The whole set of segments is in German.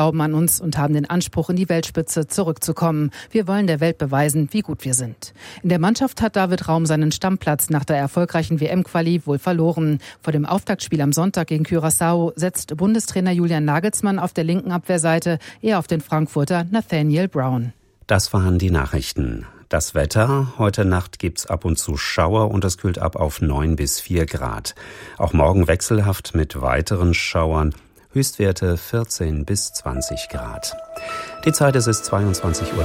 glauben an uns und haben den Anspruch, in die Weltspitze zurückzukommen. Wir wollen der Welt beweisen, wie gut wir sind. In der Mannschaft hat David Raum seinen Stammplatz nach der erfolgreichen WM-Quali wohl verloren. Vor dem Auftaktspiel am Sonntag gegen Curaçao setzt Bundestrainer Julian Nagelsmann auf der linken Abwehrseite eher auf den Frankfurter Nathaniel Brown. Das waren die Nachrichten. Das Wetter: Heute Nacht gibt's ab und zu Schauer und es kühlt ab auf 9 bis 4 Grad. Auch morgen wechselhaft mit weiteren Schauern. Höchstwerte 14 bis 20 Grad. Die Zeit ist 22:03 Uhr.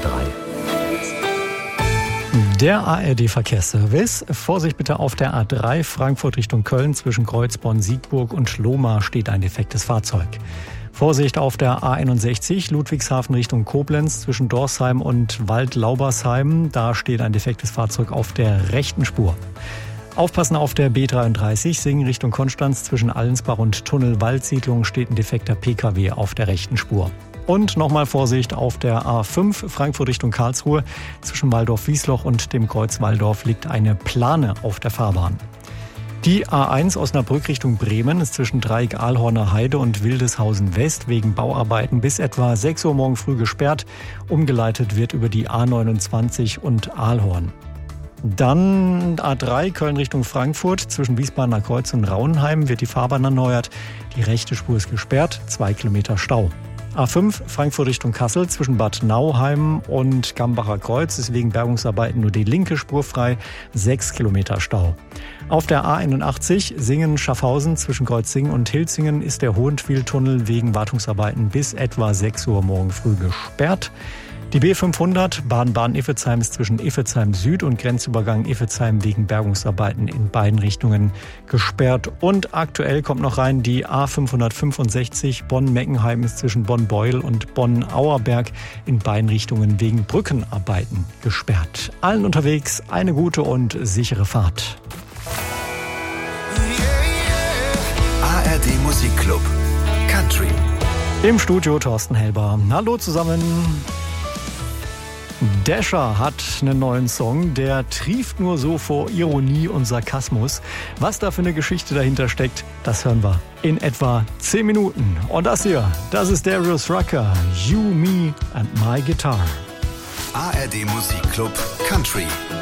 Der ARD-Verkehrsservice. Vorsicht bitte auf der A3 Frankfurt Richtung Köln. Zwischen Kreuzborn, Siegburg und Lohmar steht ein defektes Fahrzeug. Vorsicht auf der A61 Ludwigshafen Richtung Koblenz zwischen Dorsheim und Waldlaubersheim. Da steht ein defektes Fahrzeug auf der rechten Spur. Aufpassen auf der B33 Singen Richtung Konstanz zwischen Allensbach und Tunnel-Waldsiedlung steht ein defekter PKW auf der rechten Spur. Und nochmal Vorsicht auf der A5 Frankfurt Richtung Karlsruhe. Zwischen Waldorf-Wiesloch und dem Kreuz Walldorf liegt eine Plane auf der Fahrbahn. Die A1 Osnabrück Richtung Bremen ist zwischen Dreieck Ahlhorner Heide und Wildeshausen West wegen Bauarbeiten bis etwa 6 Uhr morgen früh gesperrt. Umgeleitet wird über die A29 und Ahlhorn. Dann A3 Köln Richtung Frankfurt. Zwischen Wiesbadener Kreuz und Raunheim wird die Fahrbahn erneuert. Die rechte Spur ist gesperrt, 2 Kilometer Stau. A5 Frankfurt Richtung Kassel zwischen Bad Nauheim und Gambacher Kreuz ist wegen Bergungsarbeiten nur die linke Spur frei, 6 Kilometer Stau. Auf der A81 Singen-Schaffhausen zwischen Kreuzsingen und Hilzingen ist der Hohenschwil-Tunnel wegen Wartungsarbeiten bis etwa 6 Uhr morgen früh gesperrt. Die B500 Baden-Baden-Iffezheim ist zwischen Iffezheim Süd und Grenzübergang Iffezheim wegen Bergungsarbeiten in beiden Richtungen gesperrt. Und aktuell kommt noch rein die A565 Bonn-Meckenheim ist zwischen Bonn-Beuel und Bonn-Auerberg in beiden Richtungen wegen Brückenarbeiten gesperrt. Allen unterwegs eine gute und sichere Fahrt. ARD Musikclub Country. Im Studio Thorsten Helber. Hallo zusammen. Dasher hat einen neuen Song, der trieft nur so vor Ironie und Sarkasmus. Was da für eine Geschichte dahinter steckt, das hören wir in etwa 10 Minuten. Und das hier, das ist Darius Rucker, You, Me and My Guitar. ARD Musikclub Country.